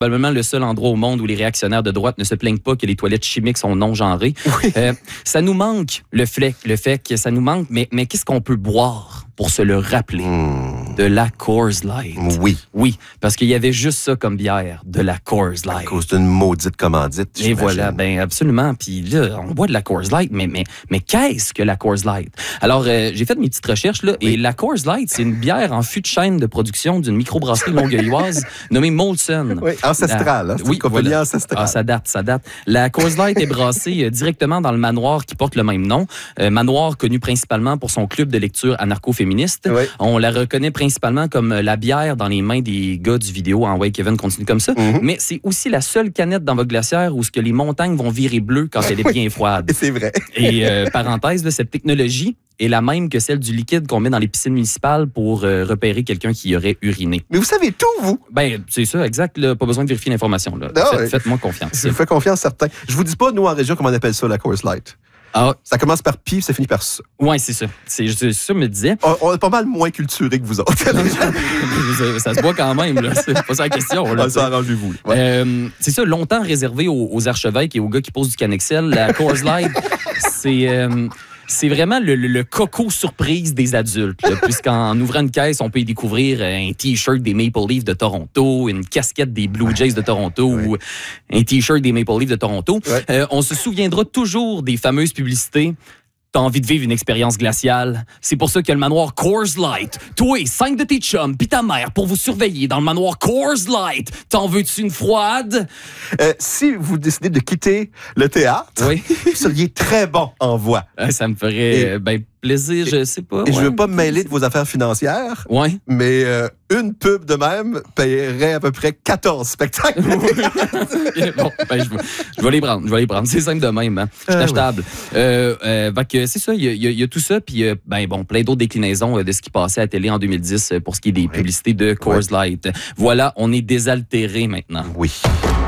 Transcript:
probablement le seul endroit au monde où les réactionnaires de droite ne se plaignent pas que les toilettes chimiques sont non-genrées. Oui. Ça nous manque, le fait que ça nous manque, mais qu'est-ce qu'on peut boire pour se le rappeler? De la Coors Light. Oui. Oui, parce qu'il y avait juste ça comme bière, de la Coors Light. À cause d'une maudite commandite, Et j'imagine. voilà, ben absolument. Puis là, on boit de la Coors Light, mais qu'est-ce que la Coors Light? Alors, j'ai fait mes petites recherches, là, et la Coors Light, c'est une bière en fût de chêne de production d'une microbrasserie longueuilloise nommée Molson. Oui, ancestrale. C'est une compagnie ancestrale. Ah, ça date. La Coors Light est brassée directement dans le manoir qui porte le même nom. Manoir connu principalement pour son club de lecture anarcho-féministe. Oui. On la reconnaît principalement comme la bière dans les mains des gars du vidéo en Way Kevin continue comme ça. Mais c'est aussi la seule canette dans votre glacière où ce que les montagnes vont virer bleues quand elle est bien froide. Et c'est vrai. Et parenthèse, là, cette technologie est la même que celle du liquide qu'on met dans les piscines municipales pour repérer quelqu'un qui aurait uriné. Mais vous savez tout, vous. Ben, c'est ça, exact. Là, pas besoin de vérifier l'information. Là. Faites-moi confiance. Je vous fais confiance, certain. Je vous dis pas, nous, en région, comment on appelle ça, la Coors Light. Ah, Ça commence par pi, ça finit par ça. ouais, c'est ça. C'est ça, me disait. On est pas mal moins culturés que vous autres. Ça se boit quand même, là. C'est pas ça la question. Là, Ça, arrangez-vous. Ouais. c'est ça, longtemps réservé aux archevêques et aux gars qui posent du Canexel. La Coors Light, c'est vraiment le coco surprise des adultes. Là, puisqu'en ouvrant une caisse, on peut y découvrir un T-shirt des Maple Leafs de Toronto, une casquette des Blue Jays de Toronto ou un T-shirt des Maple Leafs de Toronto. Ouais. On se souviendra toujours des fameuses publicités. T'as envie de vivre une expérience glaciale? C'est pour ça qu'il y a le manoir Coors Light. Toi et 5 de tes chums, pis ta mère pour vous surveiller dans le manoir Coors Light. T'en veux-tu une froide? Si vous décidez de quitter le théâtre, Oui. vous seriez très bon en voix. Ça me ferait plaisir, je sais pas. Et je veux pas me mêler de vos affaires financières, Ouais. mais une pub de même paierait à peu près 14 spectacles. Bon, je vais les prendre. C'est simple de même. Hein. Je suis achetable. C'est ça, il y a tout ça. Puis, plein d'autres déclinaisons de ce qui passait à la télé en 2010 pour ce qui est des publicités de Coors Light. Voilà, on est désaltérés maintenant. Oui.